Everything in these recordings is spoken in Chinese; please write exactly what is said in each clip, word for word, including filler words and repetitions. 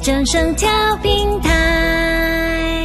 正声调频台。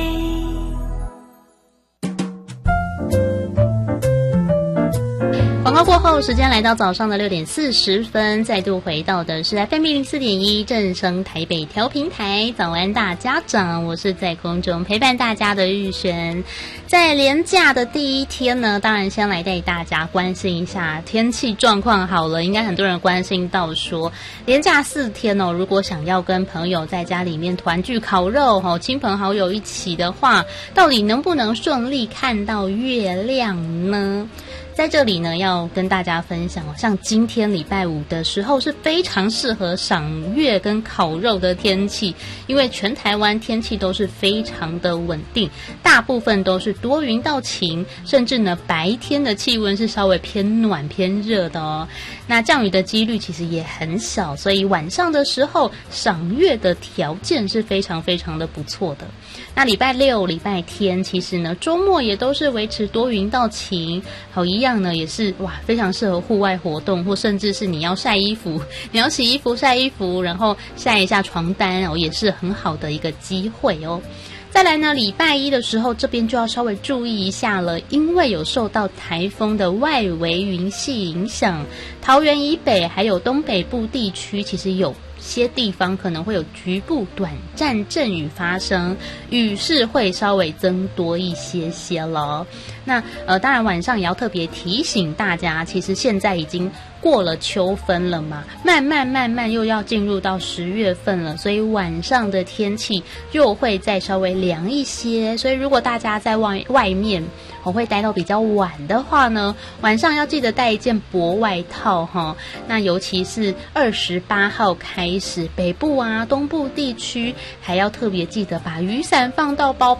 广告过后，时间来到早上的六点四十分，再度回到的是 F M 零四点一正声台北调频台。早安大家长，我是在空中陪伴大家的玉璇。在连假的第一天呢，当然先来带大家关心一下天气状况好了。应该很多人关心到说，连假四天哦，如果想要跟朋友在家里面团聚烤肉哦，亲朋好友一起的话，到底能不能顺利看到月亮呢？在这里呢，要跟大家分享，像今天礼拜五的时候是非常适合赏月跟烤肉的天气，因为全台湾天气都是非常的稳定，大部分都是多云到晴，甚至呢白天的气温是稍微偏暖偏热的哦。那降雨的几率其实也很小，所以晚上的时候赏月的条件是非常非常的不错的。那礼拜六、礼拜天，其实呢周末也都是维持多云到晴，好一样呢也是哇非常适合户外活动，或甚至是你要晒衣服，你要洗衣服晒衣服，然后晒一下床单哦，也是很好的一个机会哦。再来呢，礼拜一的时候，这边就要稍微注意一下了，因为有受到台风的外围云系影响，桃园以北还有东北部地区，其实有些地方可能会有局部短暂阵雨发生，雨势会稍微增多一些些了。那呃，当然晚上也要特别提醒大家，其实现在已经过了秋分了嘛，慢慢慢慢又要进入到十月份了，所以晚上的天气又会再稍微凉一些。所以如果大家在外外面我会待到比较晚的话呢，晚上要记得带一件薄外套哈。那尤其是二十八号开始，北部啊、东部地区还要特别记得把雨伞放到包